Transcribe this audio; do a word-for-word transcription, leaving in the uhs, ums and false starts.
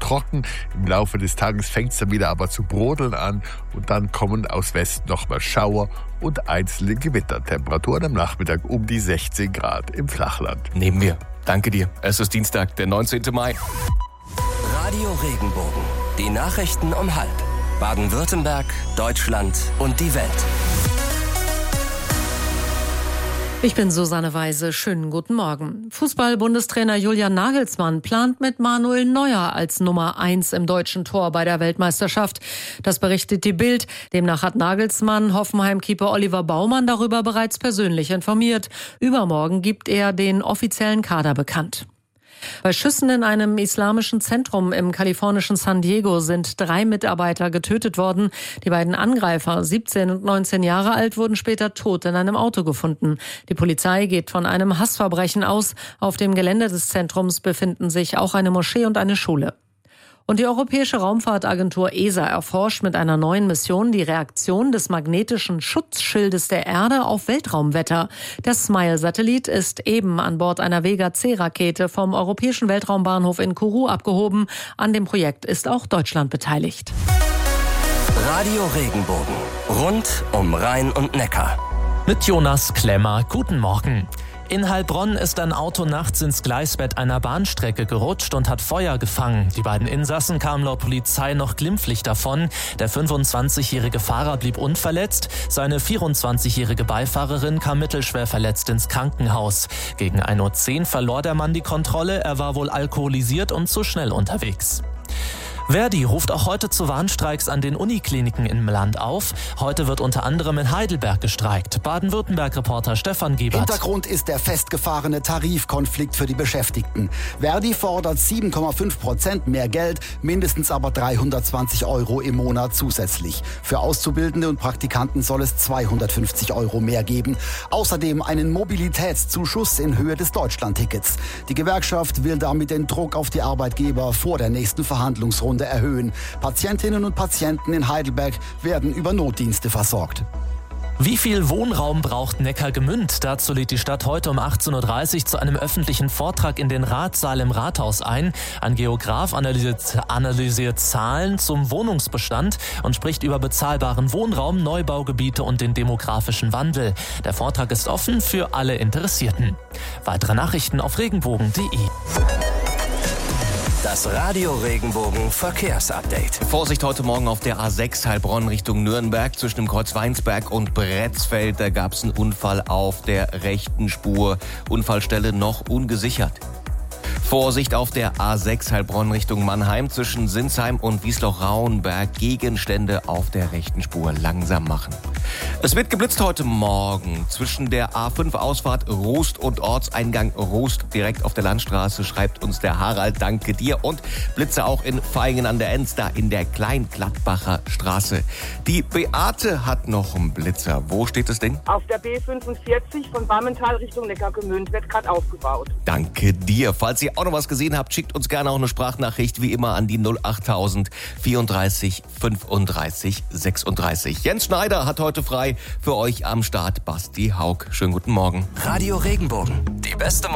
trocken. Im Laufe des Tages fängt es dann wieder aber zu brodeln an und dann kommen aus Westen nochmal Schauer und einzelne Gewitter. Temperaturen am Nachmittag um die sechzehn Grad im Flachland. Nehmen wir. Danke dir. Es ist Dienstag, der neunzehnten Mai. Radio Regenbogen. Die Nachrichten um halb. Baden-Württemberg, Deutschland und die Welt. Ich bin Susanne Weise. Schönen guten Morgen. Fußball-Bundestrainer Julian Nagelsmann plant mit Manuel Neuer als Nummer eins im deutschen Tor bei der Weltmeisterschaft. Das berichtet die Bild. Demnach hat Nagelsmann Hoffenheim-Keeper Oliver Baumann darüber bereits persönlich informiert. Übermorgen gibt er den offiziellen Kader bekannt. Bei Schüssen in einem islamischen Zentrum im kalifornischen San Diego sind drei Mitarbeiter getötet worden. Die beiden Angreifer, siebzehn und neunzehn Jahre alt, wurden später tot in einem Auto gefunden. Die Polizei geht von einem Hassverbrechen aus. Auf dem Gelände des Zentrums befinden sich auch eine Moschee und eine Schule. Und die Europäische Raumfahrtagentur E S A erforscht mit einer neuen Mission die Reaktion des magnetischen Schutzschildes der Erde auf Weltraumwetter. Der Smile-Satellit ist eben an Bord einer Vega-C-Rakete vom Europäischen Weltraumbahnhof in Kourou abgehoben. An dem Projekt ist auch Deutschland beteiligt. Radio Regenbogen. Rund um Rhein und Neckar. Mit Jonas Klemmer. Guten Morgen. In Heilbronn ist ein Auto nachts ins Gleisbett einer Bahnstrecke gerutscht und hat Feuer gefangen. Die beiden Insassen kamen laut Polizei noch glimpflich davon. Der fünfundzwanzigjährige Fahrer blieb unverletzt. Seine vierundzwanzigjährige Beifahrerin kam mittelschwer verletzt ins Krankenhaus. Gegen ein Uhr zehn verlor der Mann die Kontrolle. Er war wohl alkoholisiert und zu schnell unterwegs. Verdi ruft auch heute zu Warnstreiks an den Unikliniken im Land auf. Heute wird unter anderem in Heidelberg gestreikt. Baden-Württemberg-Reporter Stefan Gebert. Hintergrund ist der festgefahrene Tarifkonflikt für die Beschäftigten. Verdi fordert sieben Komma fünf Prozent mehr Geld, mindestens aber dreihundertzwanzig Euro im Monat zusätzlich. Für Auszubildende und Praktikanten soll es zweihundertfünfzig Euro mehr geben. Außerdem einen Mobilitätszuschuss in Höhe des Deutschlandtickets. Die Gewerkschaft will damit den Druck auf die Arbeitgeber vor der nächsten Verhandlungsrunde erhöhen. Patientinnen und Patienten in Heidelberg werden über Notdienste versorgt. Wie viel Wohnraum braucht Neckargemünd? Dazu lädt die Stadt heute um achtzehn Uhr dreißig zu einem öffentlichen Vortrag in den Ratssaal im Rathaus ein. Ein Geograf analysiert, analysiert Zahlen zum Wohnungsbestand und spricht über bezahlbaren Wohnraum, Neubaugebiete und den demografischen Wandel. Der Vortrag ist offen für alle Interessierten. Weitere Nachrichten auf regenbogen punkt de. Das Radio Regenbogen Verkehrsupdate. Vorsicht heute Morgen auf der A sechs Heilbronn Richtung Nürnberg. Zwischen dem Kreuz Weinsberg und Bretzfeld, da gab es einen Unfall auf der rechten Spur. Unfallstelle noch ungesichert. Vorsicht auf der A sechs Heilbronn Richtung Mannheim. Zwischen Sinsheim und Wiesloch-Rauenberg Gegenstände auf der rechten Spur langsam machen. Es wird geblitzt heute Morgen zwischen der A fünf Ausfahrt Rost und Ortseingang Rost direkt auf der Landstraße, schreibt uns der Harald, danke dir. Und Blitze auch in Vaihingen an der Enz, da in der Kleingladbacher Straße. Die Beate hat noch einen Blitzer. Wo steht das Ding? Auf der B fünfundvierzig von Barmental Richtung Neckargemünd wird gerade aufgebaut. Danke dir. Falls ihr auch noch was gesehen habt, schickt uns gerne auch eine Sprachnachricht, wie immer an die null achttausend vierunddreißig fünfunddreißig sechsunddreißig. Jens Schneider hat heute frei. Für euch am Start Basti Haug. Schönen guten Morgen. Radio Regenbogen. Die beste Musik.